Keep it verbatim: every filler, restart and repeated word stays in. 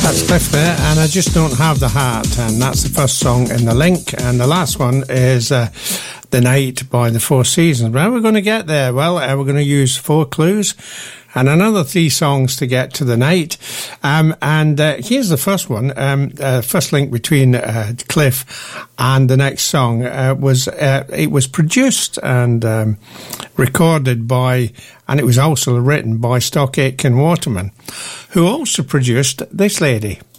That's Cliff there, and I Just Don't Have the Heart, and that's the first song in the link, and the last one is uh, The Night by the Four Seasons. How are we going to get there? Well, uh, we're going to use four clues and another three songs to get to the night. Um, and uh, here's the first one. Um, uh, first link between uh, Cliff and the next song uh, was uh, it was produced and um, recorded by, and it was also written by Stock Aitken Waterman, who also produced this lady.